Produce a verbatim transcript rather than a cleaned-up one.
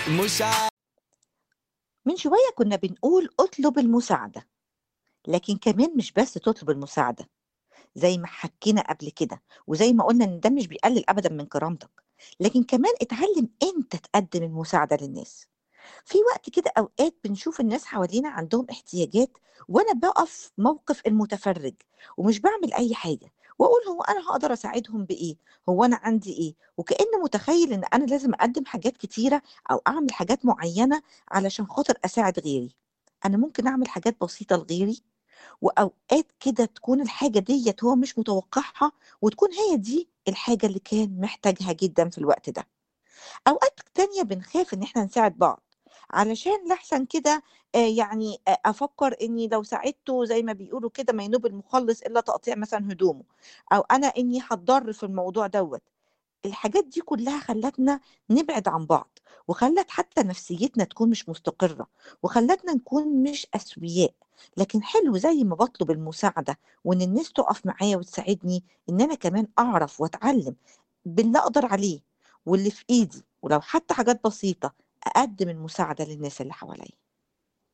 مساعدة. من شوية كنا بنقول اطلب المساعدة، لكن كمان مش بس تطلب المساعدة زي ما حكينا قبل كده، وزي ما قلنا إن ده مش بيقلل أبدا من كرامتك، لكن كمان اتعلم أنت تقدم المساعدة للناس. في وقت كده أوقات بنشوف الناس حوالينا عندهم احتياجات، وأنا بقف موقف المتفرج ومش بعمل أي حاجة، وأقول هو أنا هقدر أساعدهم بإيه؟ هو أنا عندي إيه؟ وكأنه متخيل إن أنا لازم أقدم حاجات كتيرة أو أعمل حاجات معينة علشان خاطر أساعد غيري. أنا ممكن أعمل حاجات بسيطة لغيري، وأوقات كده تكون الحاجة ديّة هو مش متوقعها، وتكون هي دي الحاجة اللي كان محتاجها جدًا في الوقت ده. أوقات تانية بنخاف إن إحنا نساعد بعض، علشان لأحسن كده آآ يعني أ أفكّر إني لو ساعدته زي ما بيقولوا كده ما ينوب المخلّص إلا تقطيع مثلًا هدومه، أو أنا إني هاتضر في الموضوع دوّة. الحاجات دي كلّها خلّتنا نبعد عن بعض، وخلّت حتى نفسيتنا تكون مش مستقرة، وخلّتنا نكون مش أسوياء. لكن حلو زي ما باطلب المساعدة وإن الناس تُقف معايا وتساعدني، إن أنا كمان أعرف وأتعلّم باللي أقدر عليه واللي في إيدي، ولو حتى حاجات بسيطة أقدّم المساعدة للناس اللي حواليّا.